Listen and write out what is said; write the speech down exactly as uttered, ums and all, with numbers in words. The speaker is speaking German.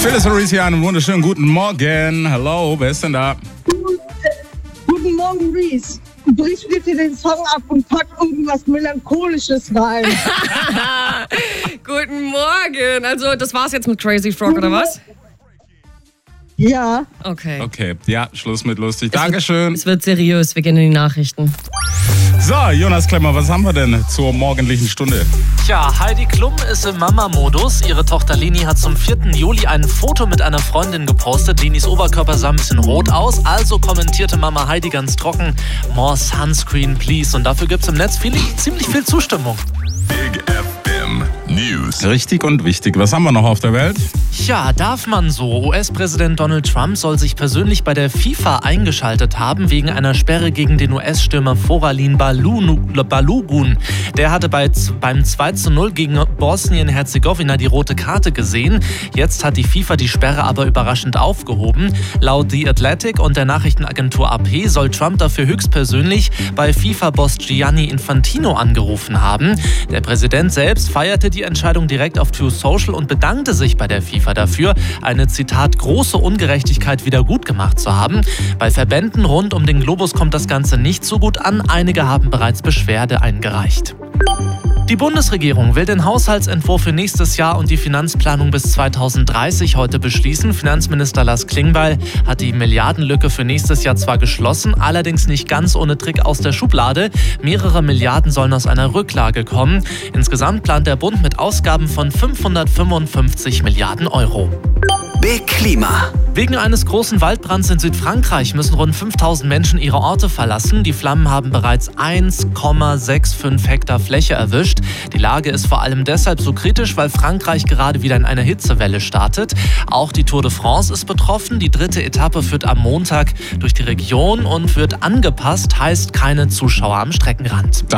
Phyllis Harris hier, einen wunderschönen guten Morgen. Hallo, wer ist denn da? Guten Morgen, Reese. Brich bitte den Song ab und pack irgendwas Melancholisches rein. Guten Morgen. Also, das war's jetzt mit Crazy Frog, oder was? Ja. Okay. Okay, ja, Schluss mit lustig. Es Dankeschön. Wird, es wird seriös. Wir gehen in die Nachrichten. So, Jonas Klemmer, was haben wir denn zur morgendlichen Stunde? Tja, Heidi Klum ist im Mama-Modus. Ihre Tochter Lini hat zum vierten Juli ein Foto mit einer Freundin gepostet. Linis Oberkörper sah ein bisschen rot aus, also kommentierte Mama Heidi ganz trocken: More Sunscreen, please. Und dafür gibt's im Netz viel, ziemlich viel Zustimmung. Big F M News. Richtig und wichtig. Was haben wir noch auf der Welt? Ja, darf man so. U S-Präsident Donald Trump soll sich persönlich bei der FIFA eingeschaltet haben wegen einer Sperre gegen den U S-Stürmer Foralin Balogun. Der hatte bei, beim zwei zu null gegen Bosnien-Herzegowina die rote Karte gesehen. Jetzt hat die FIFA die Sperre aber überraschend aufgehoben. Laut The Athletic und der Nachrichtenagentur A P soll Trump dafür höchstpersönlich bei FIFA-Boss Gianni Infantino angerufen haben. Der Präsident selbst feierte die Entscheidung direkt auf Truth Social und bedankte sich bei der FIFA dafür, eine, Zitat, große Ungerechtigkeit wieder gut gemacht zu haben. Bei Verbänden rund um den Globus kommt das Ganze nicht so gut an. Einige haben bereits Beschwerde eingereicht. Die Bundesregierung will den Haushaltsentwurf für nächstes Jahr und die Finanzplanung bis zweitausenddreißig heute beschließen. Finanzminister Lars Klingbeil hat die Milliardenlücke für nächstes Jahr zwar geschlossen, allerdings nicht ganz ohne Trick aus der Schublade. Mehrere Milliarden sollen aus einer Rücklage kommen. Insgesamt plant der Bund mit Ausgaben von fünfhundertfünfundfünfzig Milliarden Euro. Big Klima. Wegen eines großen Waldbrands in Südfrankreich müssen rund fünftausend Menschen ihre Orte verlassen. Die Flammen haben bereits eins Komma fünfundsechzig Hektar Fläche erwischt. Die Lage ist vor allem deshalb so kritisch, weil Frankreich gerade wieder in eine Hitzewelle startet. Auch die Tour de France ist betroffen. Die dritte Etappe führt am Montag durch die Region und wird angepasst, heißt keine Zuschauer am Streckenrand.